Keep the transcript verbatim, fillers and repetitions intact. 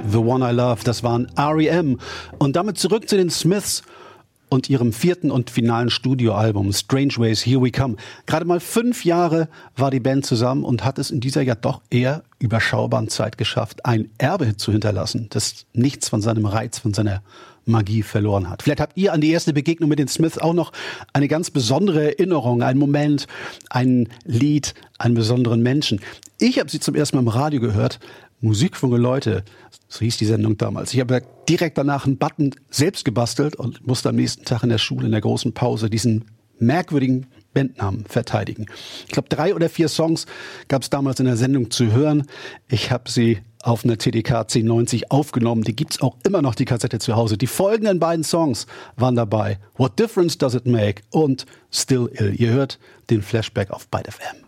The One I Love, das waren R E M. Und damit zurück zu den Smiths und ihrem vierten und finalen Studioalbum Strange Ways, Here We Come. Gerade mal fünf Jahre war die Band zusammen und hat es in dieser ja doch eher überschaubaren Zeit geschafft, ein Erbe zu hinterlassen, das nichts von seinem Reiz, von seiner Magie verloren hat. Vielleicht habt ihr an die erste Begegnung mit den Smiths auch noch eine ganz besondere Erinnerung, einen Moment, ein Lied, einen besonderen Menschen. Ich habe sie zum ersten Mal im Radio gehört, Musik von Leute, so hieß die Sendung damals. Ich habe direkt danach einen Button selbst gebastelt und musste am nächsten Tag in der Schule in der großen Pause diesen merkwürdigen Bandnamen verteidigen. Ich glaube, drei oder vier Songs gab es damals in der Sendung zu hören. Ich habe sie auf einer T D K zehn neunzig aufgenommen. Die gibt's auch immer noch, die Kassette zu Hause. Die folgenden beiden Songs waren dabei. What Difference Does It Make und Still Ill. Ihr hört den Flashback auf Byte F M.